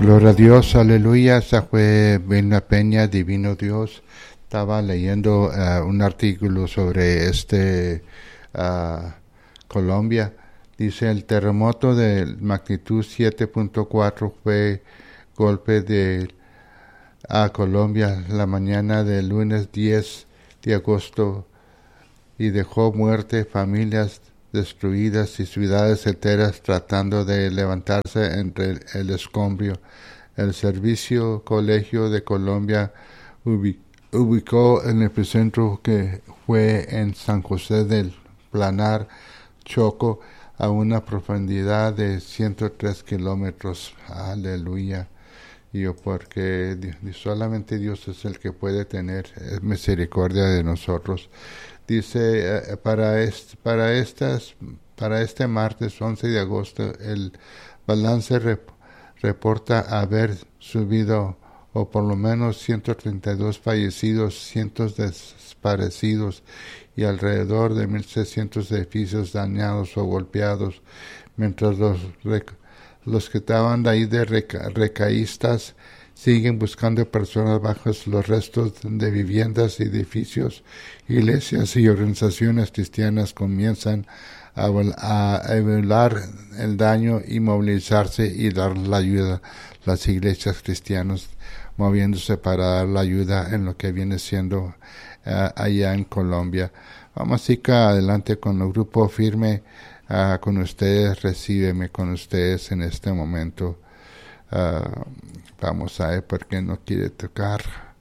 Gloria a Dios, aleluya. Esa fue Vilma Peña, Divino Dios. Estaba leyendo un artículo sobre Colombia. Dice, el terremoto de magnitud 7.4 fue golpe a Colombia la mañana del lunes 10 de agosto y dejó muerte, familias destruidas y ciudades enteras tratando de levantarse entre el escombro. El Servicio Colegio de Colombia ubicó el epicentro que fue en San José del Planar, Choco, a una profundidad de 103 kilómetros. Aleluya. Porque solamente Dios es el que puede tener misericordia de nosotros. Dice, para este martes 11 de agosto, el balance reporta haber subido, o por lo menos 132 fallecidos, cientos desaparecidos y alrededor de 1.600 edificios dañados o golpeados, mientras los que estaban ahí de recaístas siguen buscando personas bajo los restos de viviendas, edificios, iglesias y organizaciones cristianas comienzan a evaluar el daño y movilizarse y dar la ayuda. Las iglesias cristianas moviéndose para dar la ayuda en lo que viene siendo allá en Colombia. Vamos a ir adelante con el grupo firme. Con ustedes, recíbeme con ustedes en este momento. Vamos a ver por qué no quiere tocar.